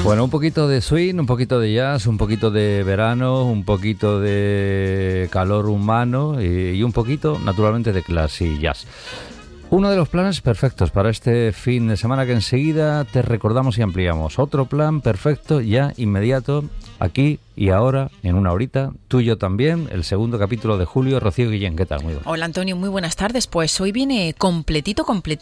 Bueno, un poquito de swing, un poquito de jazz, un poquito de verano, un poquito de calor humano y un poquito, naturalmente, de clase y jazz. Uno de los planes perfectos para este fin de semana que enseguida te recordamos y ampliamos. Otro plan perfecto ya inmediato, aquí y ahora, en una horita, tú y yo también, el segundo capítulo de julio. Rocío Guillén, ¿qué tal? Muy bien. Hola Antonio, muy buenas tardes. Pues hoy viene completito.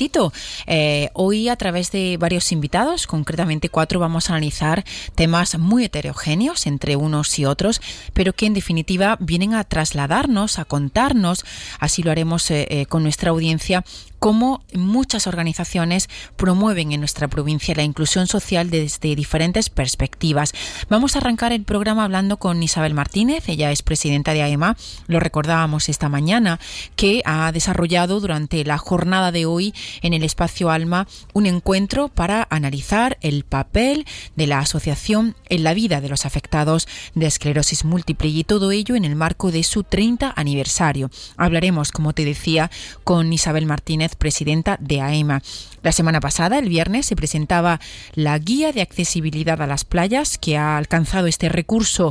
Hoy a través de varios invitados, concretamente 4, vamos a analizar temas muy heterogéneos entre unos y otros, pero que en definitiva vienen a trasladarnos, a contarnos, así lo haremos con nuestra audiencia, cómo muchas organizaciones promueven en nuestra provincia la inclusión social desde diferentes perspectivas. Vamos a arrancar el programa hablando con Isabel Martínez. Ella es presidenta de AEMA, lo recordábamos esta mañana, que ha desarrollado durante la jornada de hoy en el Espacio Alma un encuentro para analizar el papel de la asociación en la vida de los afectados de esclerosis múltiple, y todo ello en el marco de su 30 aniversario. Hablaremos, como te decía, con Isabel Martínez, presidenta de AEMA. La semana pasada, el viernes, se presentaba la Guía de Accesibilidad a las Playas, que ha alcanzado este recurso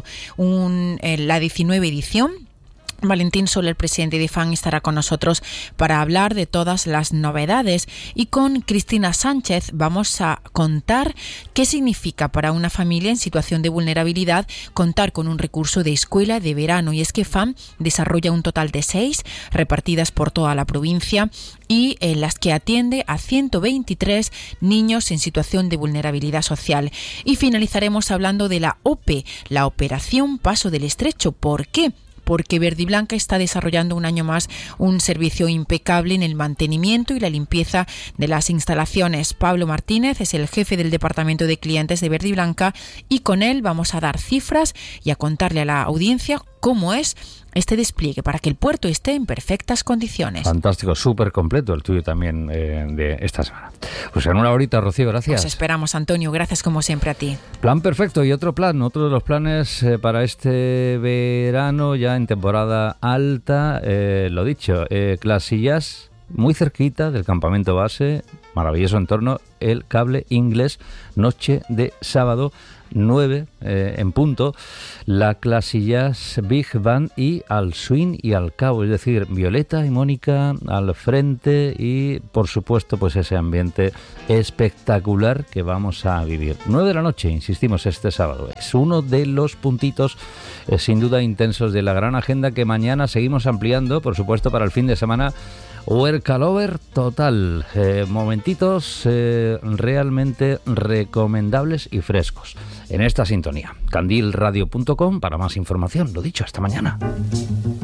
la 19 edición. Valentín Soler, el presidente de FAN, estará con nosotros para hablar de todas las novedades, y con Cristina Sánchez vamos a contar qué significa para una familia en situación de vulnerabilidad contar con un recurso de escuela de verano. Y es que FAN desarrolla un total de 6 repartidas por toda la provincia y en las que atiende a 123 niños en situación de vulnerabilidad social. Y finalizaremos hablando de la OPE, la Operación Paso del Estrecho. ¿Por qué? Porque Verde y Blanca está desarrollando un año más un servicio impecable en el mantenimiento y la limpieza de las instalaciones. Pablo Martínez es el jefe del departamento de clientes de Verde y Blanca, y con él vamos a dar cifras y a contarle a la audiencia cómo es este despliegue para que el puerto esté en perfectas condiciones. Fantástico, súper completo el tuyo también de esta semana. Pues en una horita, Rocío, gracias. Pues esperamos, Antonio, gracias como siempre a ti. Plan perfecto. Y otro de los planes para este verano, ya en temporada alta, lo dicho, Clasillas, muy cerquita del campamento base, maravilloso entorno, el Cable Inglés, noche de sábado 9 en punto, la Clasillas Big Band y al swing y al cabo, es decir, Violeta y Mónica al frente, y por supuesto pues ese ambiente espectacular que vamos a vivir. 9 de la noche, insistimos, este sábado. Es uno de los puntitos sin duda intensos de la gran agenda que mañana seguimos ampliando, por supuesto, para el fin de semana. Workalover total, momentitos realmente recomendables y frescos en esta sintonía. Candilradio.com para más información. Lo dicho, hasta mañana.